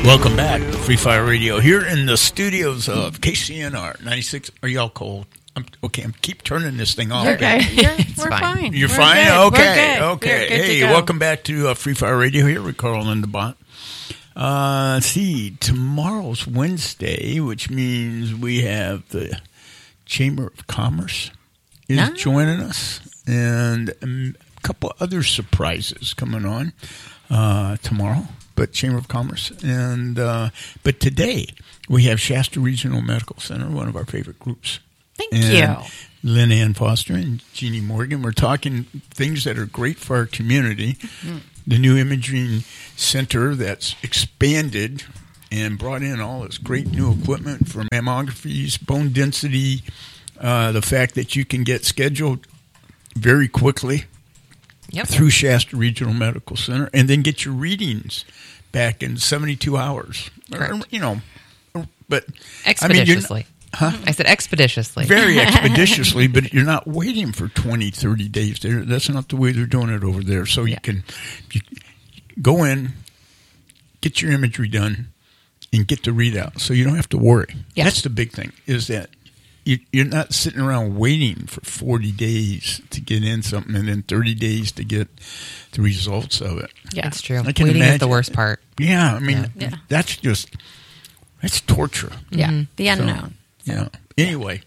Welcome back to Free Fire Radio here in the studios of KCNR 96. Are y'all cold? I'm keep turning this thing off. You're okay. We're fine. You're We're fine? good. Okay. We're Okay. good Hey, to go. welcome back to Free Fire Radio here with Carl Lindenbach. Let's see. Tomorrow's Wednesday, which means we have the Chamber of Commerce is joining us, and a couple other surprises coming on tomorrow. But Chamber of Commerce, and but today we have Shasta Regional Medical Center, one of our favorite groups. Thank you. Lynn Ann Foster and Jeannie Morgan. We're talking things that are great for our community. Mm-hmm. The new imaging center that's expanded and brought in all this great new equipment for mammographies, bone density, the fact that you can get scheduled very quickly. Yep. Through Shasta Regional Medical Center, and then get your readings back in 72 hours. Correct. But expeditiously. I said expeditiously. Very expeditiously, but you're not waiting for 20, 30 days. That's not the way they're doing it over there. So you can go in, get your imagery done, and get the readout. So you don't have to worry. Yeah. That's the big thing, is that you're not sitting around waiting for 40 days to get in something and then 30 days to get the results of it. Yeah, it's true. I can Waiting imagine. is the worst part. Yeah, I mean, that's torture. Yeah, Mm-hmm. the unknown. Yeah. Anyway,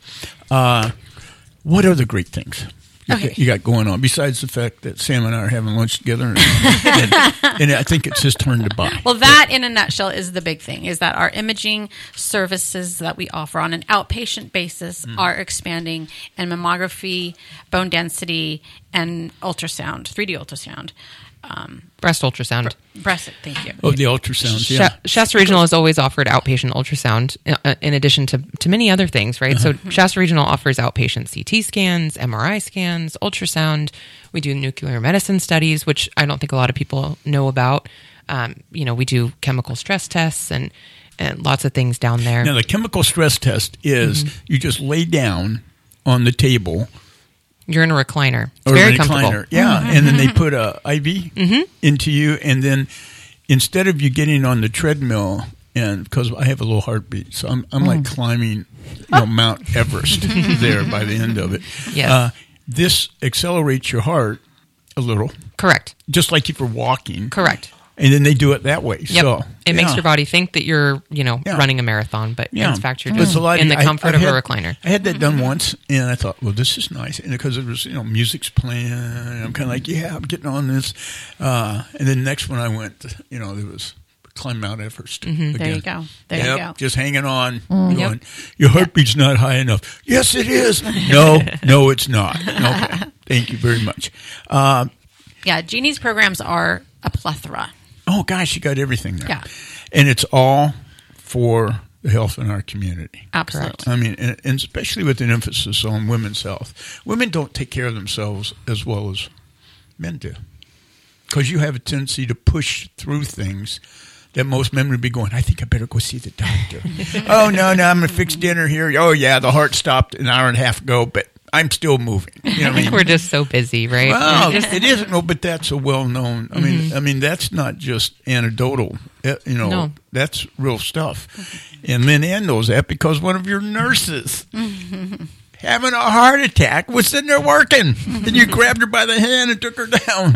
what other great things you got going on besides the fact that Sam and I are having lunch together, and I think it's his turn to buy. Well, that in a nutshell is the big thing, is that our imaging services that we offer on an outpatient basis are expanding, and mammography, bone density, and ultrasound, 3D ultrasound. Breast ultrasound. Breast, thank you. Oh, the ultrasounds, yeah. Shasta Regional has always offered outpatient ultrasound in addition to many other things, right? So Shasta Regional offers outpatient CT scans, MRI scans, ultrasound. We do nuclear medicine studies, which I don't think a lot of people know about. We do chemical stress tests and lots of things down there. Now, the chemical stress test is you just lay down on the table. You're in a recliner. It's very comfortable. Yeah, and then they put a IV into you, and then instead of you getting on the treadmill, and because I have a low heartbeat, so I'm like climbing Mount Everest there by the end of it. Yes. This accelerates your heart a little. Correct. Just like if you're walking. Correct. And then they do it that way. Yep. So it makes your body think that you're, running a marathon, but in fact you're just in the comfort of a recliner. I had that done once, and I thought, well, this is nice. And because it was, music's playing, and I'm kind of like, I'm getting on this. And then next one I went, there was climb Mount Everest. Again. There you go. There you go. Just hanging on. Going, your heartbeat's not high enough. Yes, it is. No, it's not. Okay. Thank you very much. Jeannie's programs are a plethora. Oh, gosh, you got everything there. Yeah. And it's all for the health in our community. Absolutely. I mean, and especially with an emphasis on women's health. Women don't take care of themselves as well as men do. Because you have a tendency to push through things that most men would be going, I think I better go see the doctor. Oh, no, I'm going to fix dinner here. Oh, yeah, the heart stopped an hour and a half ago, but I'm still moving. I mean? We're just so busy, right? Well, it isn't. No, but that's a well-known. I mean, that's not just anecdotal. No. That's real stuff. And Lynn Ann knows that because one of your nurses having a heart attack was sitting there working, and you grabbed her by the hand and took her down.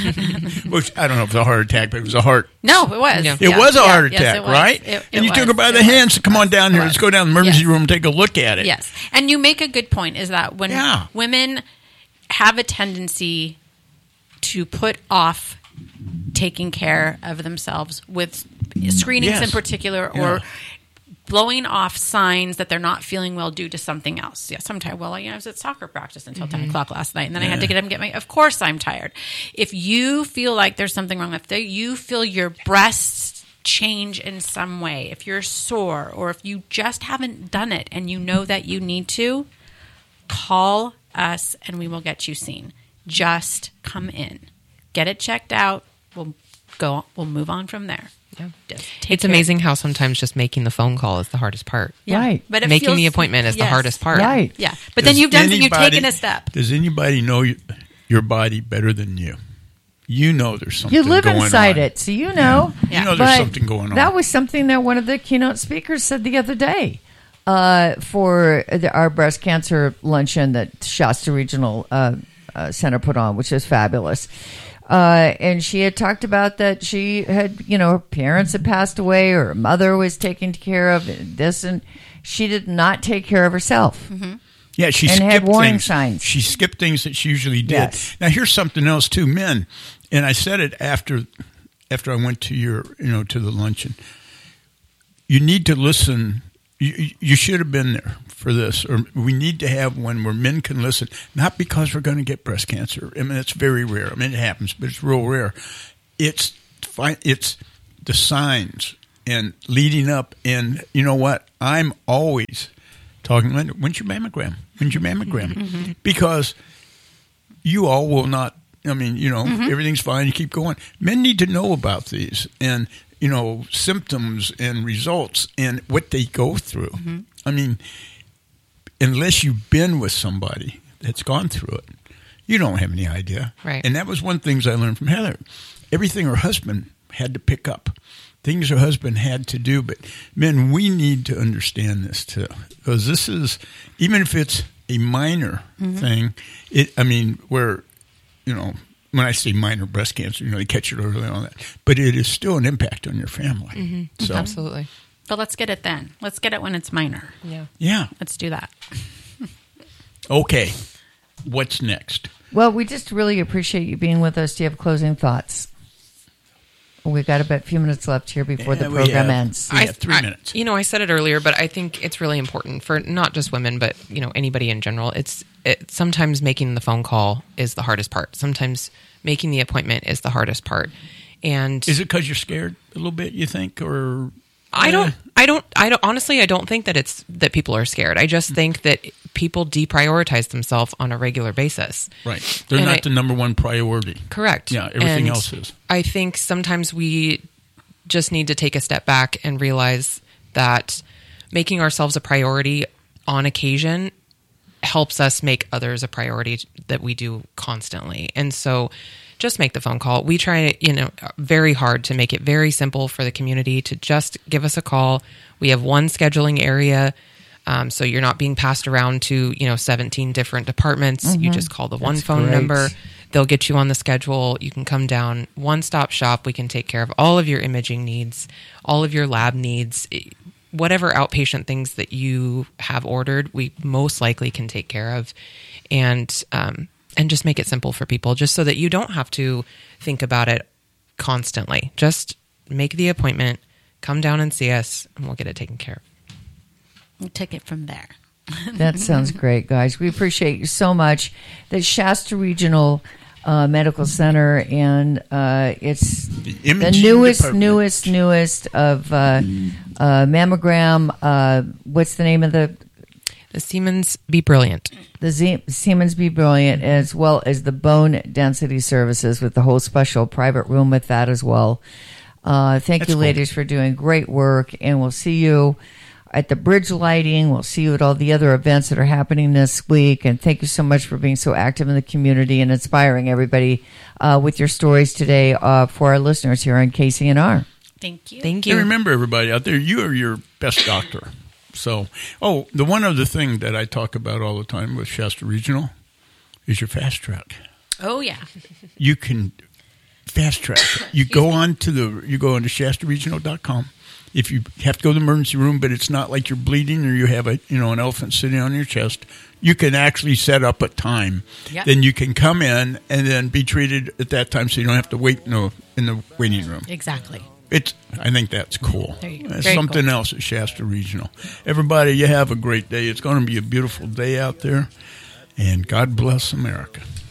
Which I don't know if it was a heart attack, but it was a heart. No, it was. Yeah. It was a heart attack, yes, it was. right? And you took her by the hand, so come on down here. Let's go down to the emergency room and take a look at it. Yes. And you make a good point, is that when women have a tendency to put off taking care of themselves with screenings in particular, or blowing off signs that they're not feeling well due to something else. Yes, I'm tired. Well, I was at soccer practice until 10 o'clock last night, and then I had to get up and get my... Of course I'm tired. If you feel like there's something wrong, if you feel your breasts change in some way, if you're sore, or if you just haven't done it and you know that you need to, call us and we will get you seen. Just come in. Get it checked out. We'll move on from there. Yeah. It's amazing how sometimes just making the phone call is the hardest part. Yeah. Right. But making the appointment is the hardest part. Right. Yeah. But then you've taken a step. Does anybody know your body better than you? you know there's something You live going inside on. it, so you know. Yeah. You know there's something going on. That was something that one of the keynote speakers said the other day for our breast cancer luncheon that Shasta Regional Center put on, which is fabulous. And she had talked about that she had, her parents had passed away, or her mother was taking care of this, and she did not take care of herself. Mm-hmm. Yeah, she and skipped had warning things. signs. She skipped things that she usually did. Yes. Now here's something else too, men. And I said it after I went to your, to the luncheon. You need to listen. You should have been there for this, or we need to have one where men can listen. Not because we're going to get breast cancer. I mean, it's very rare. I mean, it happens, but it's real rare. It's the signs and leading up. And you know what? I'm always talking, Linda, when's your mammogram? When's your mammogram? Mm-hmm. Because you all will not, everything's fine, you keep going. Men need to know about these and, symptoms and results and what they go through. Mm-hmm. I mean, unless you've been with somebody that's gone through it, you don't have any idea. Right. And that was one of the things I learned from Heather. Everything her husband had to pick up. Things her husband had to do, but men, we need to understand this too, because this is, even if it's a minor thing, where, when I say minor breast cancer, they catch it early on that, but it is still an impact on your family. Mm-hmm. So, absolutely. But let's get it then. Let's get it when it's minor. Yeah. Let's do that. Okay. What's next? Well, we just really appreciate you being with us. Do you have closing thoughts? We've got about a few minutes left here before the program ends. We have 3 minutes. I said it earlier, but I think it's really important for not just women, but anybody in general. Sometimes making the phone call is the hardest part. Sometimes making the appointment is the hardest part. And is it because you're scared a little bit? You think, or I don't. Honestly, I don't think that it's that people are scared. I just think that people deprioritize themselves on a regular basis. Right. They're not the number one priority. Correct. Yeah, everything else is. I think sometimes we just need to take a step back and realize that making ourselves a priority on occasion helps us make others a priority that we do constantly. And so just make the phone call. We try, very hard to make it very simple for the community to just give us a call. We have one scheduling area. So you're not being passed around to, 17 different departments. Mm-hmm. You just call the one phone number. They'll get you on the schedule. You can come down, one-stop shop. We can take care of all of your imaging needs, all of your lab needs, whatever outpatient things that you have ordered, we most likely can take care of. And just make it simple for people, just so that you don't have to think about it constantly. Just make the appointment, come down and see us, and we'll get it taken care of. We'll take it from there. That sounds great, guys. We appreciate you so much. The Shasta Regional Medical Center, and it's the newest of mammogram. What's the name of the Siemens Be Brilliant. The Siemens Be Brilliant, as well as the bone density services with the whole special private room with that as well. Thank you, ladies, for doing great work, and we'll see you at the bridge lighting. We'll see you at all the other events that are happening this week, and thank you so much for being so active in the community and inspiring everybody with your stories today for our listeners here on KCNR. Thank you. Thank you. And remember, everybody out there, you are your best doctor. So, the one other thing that I talk about all the time with Shasta Regional is your fast track. Oh, yeah. You can fast track. You go on to shastaregional.com. If you have to go to the emergency room, but it's not like you're bleeding or you have an elephant sitting on your chest, you can actually set up a time. Yep. Then you can come in and then be treated at that time, so you don't have to wait in the waiting room. Exactly. I think that's cool. There you go. That's something else at Shasta Regional. Everybody, you have a great day. It's going to be a beautiful day out there, and God bless America.